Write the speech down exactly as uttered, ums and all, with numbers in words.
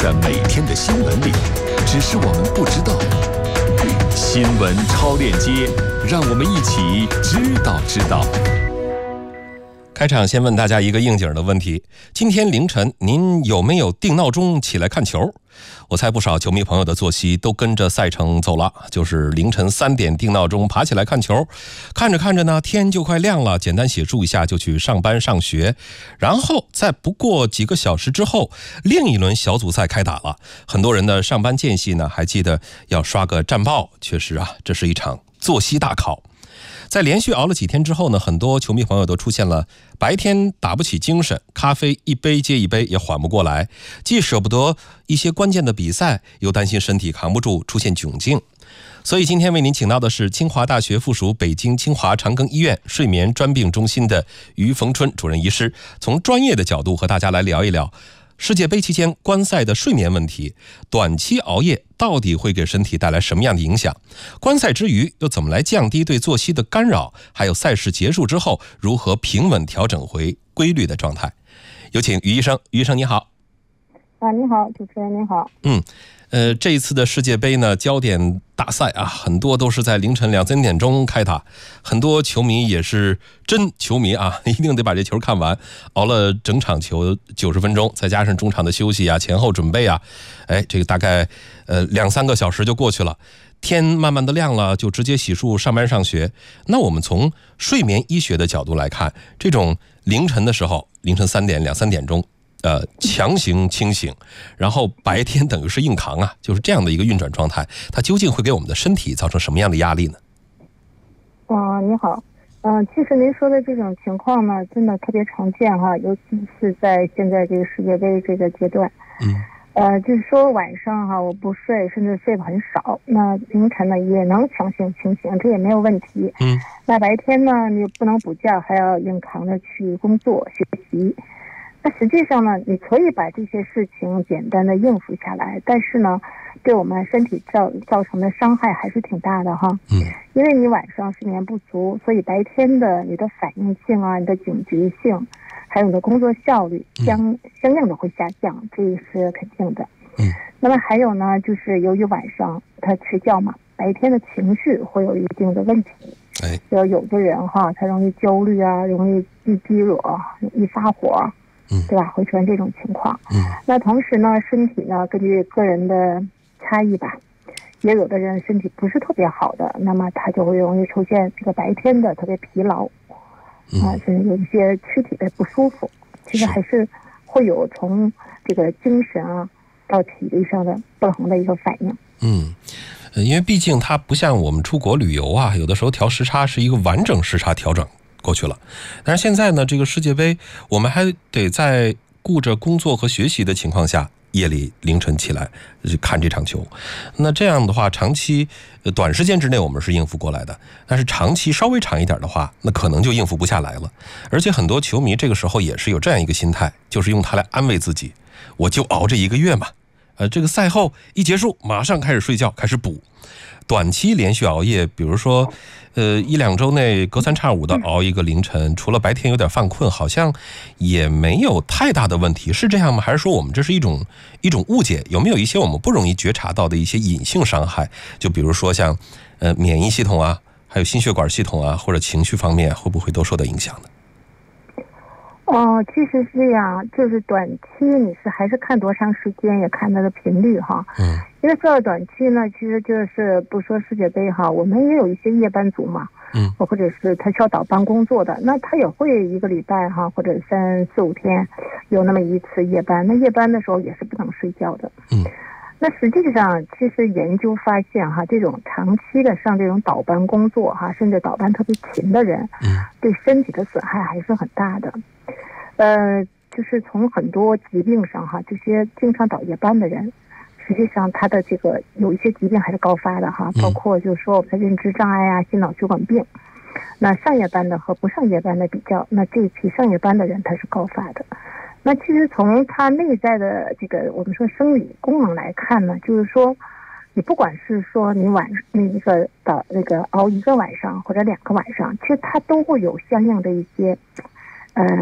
在每天的新闻里，只是我们不知道。新闻超链接，让我们一起知道知道。 开场先问大家一个应景的问题：今天凌晨您有没有定闹钟起来看球？我猜不少球迷朋友的作息都跟着赛程走了，就是凌晨三点定闹钟爬起来看球，看着看着呢，天就快亮了，简单写注一下就去上班上学，然后在不过几个小时之后，另一轮小组赛开打了。很多人的上班间隙呢，还记得要刷个战报，确实啊，这是一场作息大考。在连续熬了几天之后呢，很多球迷朋友都出现了白天打不起精神，咖啡一杯接一杯也缓不过来，既舍不得一些关键的比赛，又担心身体扛不住出现窘境。所以今天为您请到的是清华大学附属北京清华长庚医院睡眠专病中心的于逢春主任医师，从专业的角度和大家来聊一聊世界杯期间观赛的睡眠问题，短期熬夜到底会给身体带来什么样的影响？观赛之余又怎么来降低对作息的干扰？还有赛事结束之后如何平稳调整回规律的状态？有请于医生。于医生你好。 啊，你好，主持人您好。 嗯，呃，这一次的世界杯呢，焦点大赛啊，很多都是在凌晨两三点钟开打，很多球迷也是真球迷啊，一定得把这球看完，熬了整场球九十分钟，再加上中场的休息啊、前后准备啊，哎，这个大概呃两三个小时就过去了。天慢慢的亮了，就直接洗漱上班上学。那我们从睡眠医学的角度来看，这种凌晨的时候，凌晨三点两三点钟。呃，强行清醒，然后白天等于是硬扛啊，就是这样的一个运转状态，它究竟会给我们的身体造成什么样的压力呢？ 啊，你好，嗯、呃，其实您说的这种情况呢，真的特别常见哈，尤其是在现在这个世界杯这个阶段。 嗯。 呃，就是说晚上哈，我不睡，甚至睡得很少，那凌晨呢也能强行清醒，这也没有问题。 嗯。那白天呢，你不能补觉，还要硬扛着去工作学习。那实际上呢，你可以把这些事情简单的应付下来，但是呢，对我们身体造造成的伤害还是挺大的哈。 嗯， 因为你晚上睡眠不足，所以白天的你的反应性啊、你的警觉性，还有你的工作效率相相应的会下降，这是肯定的。 嗯， 那么还有呢，就是由于晚上他迟觉嘛，白天的情绪会有一定的问题。 哎， 就有的人哈，他容易焦虑啊，容易易激惹，易发火。对吧？会出现这种情况。 嗯， 那同时呢，身体呢，根据个人的差异吧，也有的人身体不是特别好的，那么他就会容易出现这个白天的特别疲劳，啊，甚至有一些躯体的不舒服。其实还是会有从这个精神啊到体力上的不同的一个反应。 嗯。因为毕竟它不像我们出国旅游啊，有的时候调时差是一个完整时差调整过去了，但是现在呢，这个世界杯我们还得在顾着工作和学习的情况下，夜里凌晨起来看这场球。那这样的话，长期短时间之内我们是应付过来的，但是长期稍微长一点的话，那可能就应付不下来了。而且很多球迷这个时候也是有这样一个心态，就是用它来安慰自己，我就熬这一个月嘛，呃，这个赛后一结束，马上开始睡觉，开始补。短期连续熬夜，比如说，呃，一两周内隔三差五的熬一个凌晨，除了白天有点犯困，好像也没有太大的问题，是这样吗？还是说我们这是一种一种误解？有没有一些我们不容易觉察到的一些隐性伤害？就比如说像，呃，免疫系统啊，还有心血管系统啊，或者情绪方面，会不会都受到影响呢？ 哦，其实是这样，就是短期你是还是看多长时间，也看它的频率哈。 嗯。 因为说到短期呢，其实就是不说世界杯哈，我们也有一些夜班族嘛， 嗯， 或者是他需要倒班工作的，那他也会一个礼拜哈，或者三四五天有那么一次夜班，那夜班的时候也是不能睡觉的。 嗯。 那实际上，其实研究发现哈，这种长期的上这种倒班工作哈，甚至倒班特别勤的人， 嗯， 对身体的损害还是很大的。呃，就是从很多疾病上哈，这些经常倒夜班的人，实际上他的这个有一些疾病还是高发的哈，包括就是说我们的认知障碍啊、心脑血管病。那上夜班的和不上夜班的比较，那这一批上夜班的人他是高发的。那其实从他内在的这个我们说生理功能来看呢，就是说你不管是说你晚那一个的那个熬一个晚上或者两个晚上，其实它都会有相应的一些呃